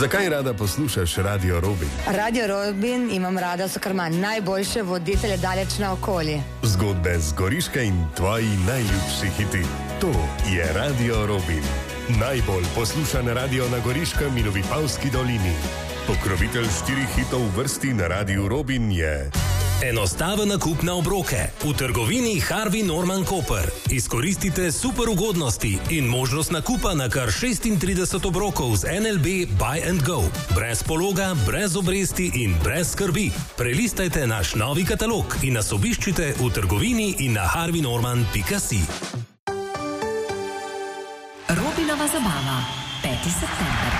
Zakaj rada poslušaš Radio Robin? Radio Robin imam rada, so ker ima najboljše voditelje daleč naokoli. Zgodbe z Goriške in tvoji najljubši hiti. To je Radio Robin. Najbolj poslušan radio na Goriškem in v Vipavski dolini. Pokrovitelj 4 hitov v vrsti na Radiu Robin je... Enostaven nakup na obroke. V trgovini Harvey Norman Koper. Izkoristite super ugodnosti in možnost nakupa na kar 36 obrokov z NLB Buy and Go. Brez pologa, brez obresti in brez skrbi. Prelistajte naš novi katalog in nas obiščite v trgovini in na harveynorman.si. Robinova zabava. 5. september.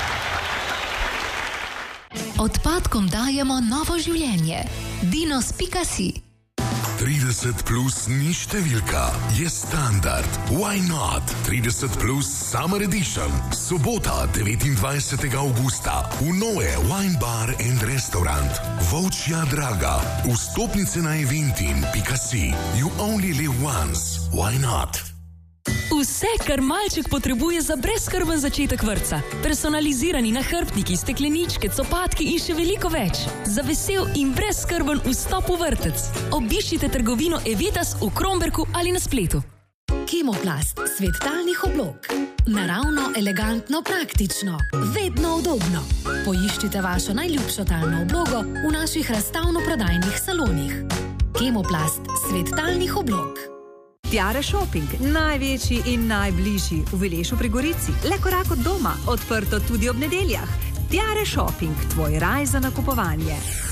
Odpadkom dajemo novo življenje. Dinos.si. 30 plus ni številka, je standard. Why not? 30 plus Summer Edition. Sobota, 29. augusta. V Noe Wine Bar and Restaurant. Volčja Draga. Vstopnice na eventin.si. You only live once. Why not? Vse, kar malček potrebuje za brezskrben začetek vrtca. Personalizirani nahrbtniki, stekleničke, copatki in še veliko več. Za vesel in brezskrben vstop v vrtec. Obiščite trgovino Evitas v Kromberku ali na spletu. Kemoplast, svet talnih oblog. Naravno, elegantno, praktično. Vedno udobno. Poiščite vašo najljubšo talno oblogo v naših razstavno-prodajnih salonih. Kemoplast, svet talnih oblog. Tiare Shopping, največji in najbližji v Vilešu pri Gorici. Le korak od doma, odprto tudi ob nedeljah. Tiare Shopping, tvoj raj za nakupovanje.